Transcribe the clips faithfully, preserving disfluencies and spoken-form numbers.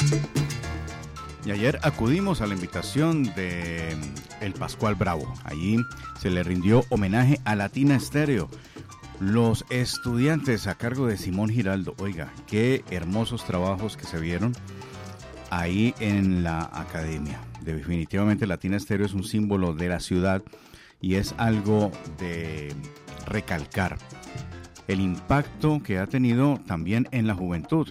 Y ayer acudimos a la invitación de el Pascual Bravo. Allí se le rindió homenaje a Latina Stereo. Los estudiantes a cargo de Simón Giraldo. Oiga, qué hermosos trabajos que se vieron ahí en la academia. Definitivamente Latina Stereo es un símbolo de la ciudad y es algo de recalcar. El impacto que ha tenido también en la juventud.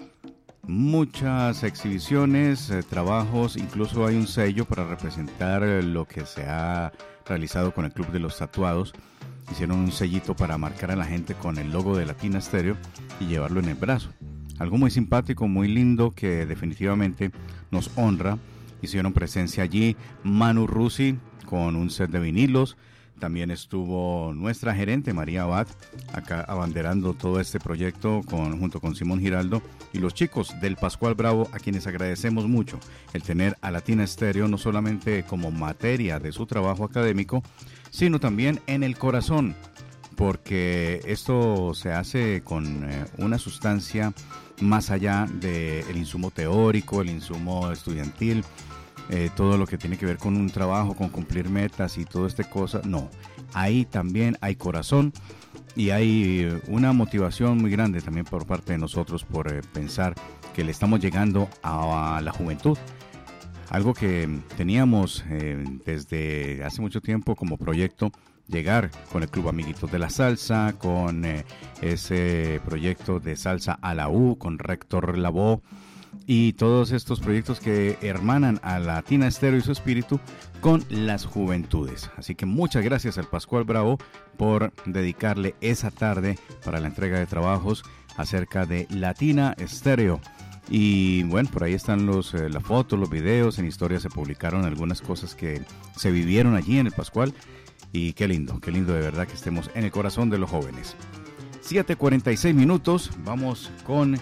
Muchas exhibiciones, eh, trabajos, incluso hay un sello para representar eh, lo que se ha realizado con el Club de los Tatuados. Hicieron un sellito para marcar a la gente con el logo de Latina Stereo y llevarlo en el brazo. Algo muy simpático, muy lindo que definitivamente nos honra. Hicieron presencia allí Manu Rusi con un set de vinilos. También estuvo nuestra gerente María Abad acá abanderando todo este proyecto con, junto con Simón Giraldo y los chicos del Pascual Bravo, a quienes agradecemos mucho el tener a Latina Stereo no solamente como materia de su trabajo académico, sino también en el corazón, porque esto se hace con eh, una sustancia más allá del insumo teórico, el insumo estudiantil. Eh, todo lo que tiene que ver con un trabajo, con cumplir metas y todo este cosa, no, ahí también hay corazón y hay una motivación muy grande también por parte de nosotros por eh, pensar que le estamos llegando a, a la juventud, algo que teníamos eh, desde hace mucho tiempo como proyecto, llegar con el Club Amiguitos de la Salsa, con eh, ese proyecto de Salsa a la U, con Rector Lavoe, y todos estos proyectos que hermanan a Latina Stereo y su espíritu con las juventudes. Así que muchas gracias al Pascual Bravo por dedicarle esa tarde para la entrega de trabajos acerca de Latina Stereo. Y bueno, por ahí están los, eh, las fotos, los videos, en historia se publicaron algunas cosas que se vivieron allí en el Pascual. Y qué lindo, qué lindo de verdad que estemos en el corazón de los jóvenes. siete cuarenta y seis minutos, vamos con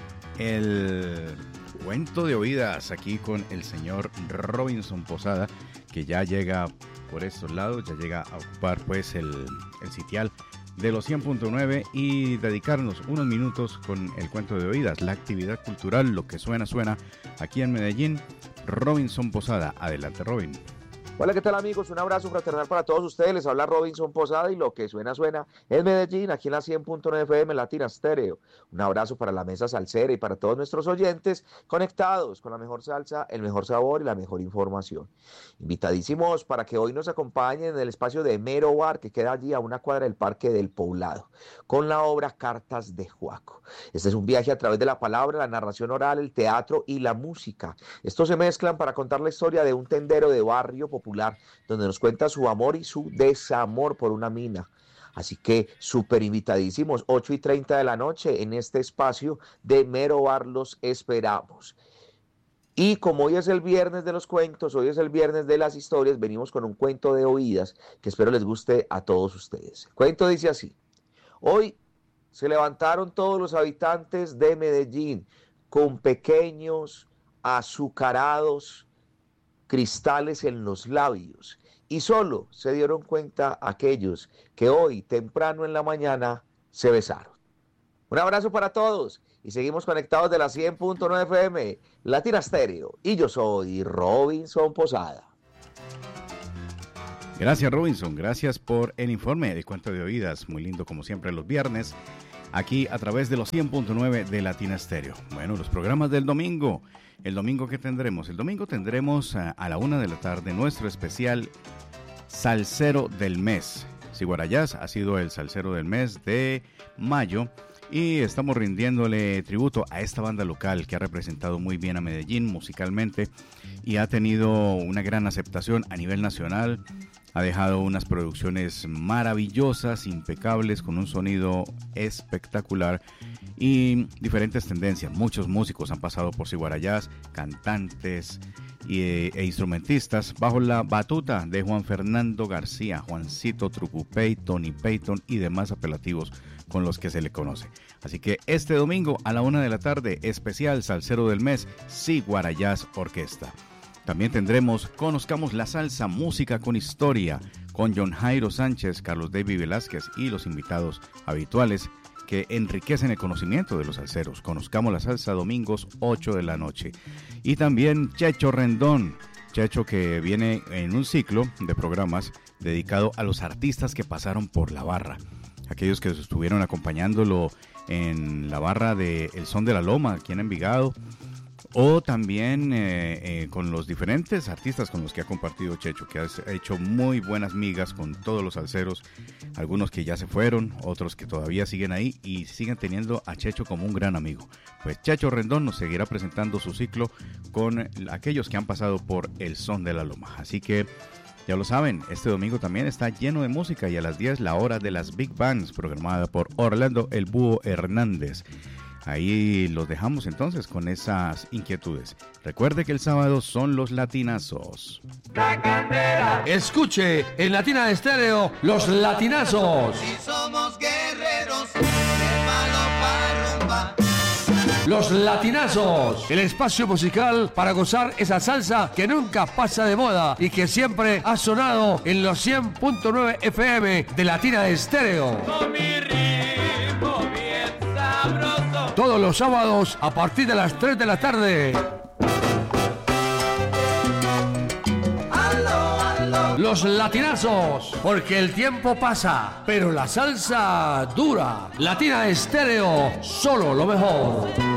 el cuento de oídas aquí con el señor Robinson Posada, que ya llega por estos lados, ya llega a ocupar pues el, el sitial de los cien punto nueve y dedicarnos unos minutos con el cuento de oídas, la actividad cultural, lo que suena, suena aquí en Medellín. Robinson Posada, adelante Robin. Hola, ¿qué tal amigos? Un abrazo fraternal para todos ustedes. Les habla Robinson Posada y lo que suena, suena es Medellín, aquí en la cien punto nueve F M Latina Stereo. Un abrazo para la mesa salsera y para todos nuestros oyentes conectados con la mejor salsa, el mejor sabor y la mejor información. Invitadísimos para que hoy nos acompañen en el espacio de Mero Bar, que queda allí a una cuadra del Parque del Poblado, con la obra Cartas de Juaco. Este es un viaje a través de la palabra, la narración oral, el teatro y la música. Estos se mezclan para contar la historia de un tendero de barrio popular Popular, donde nos cuenta su amor y su desamor por una mina. Así que súper invitadísimos, ocho y treinta de la noche en este espacio de Mero Bar los esperamos. Y como hoy es el viernes de los cuentos, hoy es el viernes de las historias, venimos con un cuento de oídas que espero les guste a todos ustedes. El cuento dice así: hoy se levantaron todos los habitantes de Medellín con pequeños, azucarados cristales en los labios, y solo se dieron cuenta aquellos que hoy temprano en la mañana se besaron. Un abrazo para todos y seguimos conectados de la cien punto nueve F M Latina Stereo, y yo soy Robinson Posada. Gracias Robinson, gracias por el informe de cuento de oídas, muy lindo como siempre los viernes, aquí a través de los cien punto nueve de Latina Stereo. Bueno, los programas del domingo. El domingo, ¿qué tendremos? El domingo tendremos a, a la una de la tarde nuestro especial Salsero del Mes. Siguarayás ha sido el salsero del mes de mayo y estamos rindiéndole tributo a esta banda local que ha representado muy bien a Medellín musicalmente y ha tenido una gran aceptación a nivel nacional. Ha dejado unas producciones maravillosas, impecables, con un sonido espectacular y diferentes tendencias. Muchos músicos han pasado por Siguarayás, cantantes e, e instrumentistas, bajo la batuta de Juan Fernando García, Juancito Trucupey, Tony Payton y demás apelativos con los que se le conoce. Así que este domingo a la una de la tarde, especial Salsero del Mes, Siguarayás Orquesta. También tendremos Conozcamos la Salsa, música con historia, con John Jairo Sánchez, Carlos David Velázquez y los invitados habituales que enriquecen el conocimiento de los salseros. Conozcamos la salsa, domingos ocho de la noche. Y también Checho Rendón, Checho que viene en un ciclo de programas dedicado a los artistas que pasaron por la barra, aquellos que estuvieron acompañándolo en la barra de El Son de la Loma, aquí en Envigado, o también eh, eh, con los diferentes artistas con los que ha compartido Checho, que ha hecho muy buenas migas con todos los salseros, algunos que ya se fueron, otros que todavía siguen ahí y siguen teniendo a Checho como un gran amigo. Pues Checho Rendón nos seguirá presentando su ciclo con aquellos que han pasado por El Son de la Loma. Así que ya lo saben, este domingo también está lleno de música y a las diez la hora de las Big Bands, programada por Orlando El Búho Hernández. Ahí los dejamos entonces con esas inquietudes. Recuerde que el sábado son los latinazos. Escuche en Latina Estéreo los latinazos. Si somos guerreros, de palo pa' rumba. Los latinazos, el espacio musical para gozar esa salsa que nunca pasa de moda y que siempre ha sonado en los cien punto nueve F M de Latina Estéreo. Con mi ritmo bien sabroso. Todos los sábados a partir de las tres de la tarde. Aló, aló. Los latinazos, porque el tiempo pasa, pero la salsa dura. Latina Estéreo, solo lo mejor.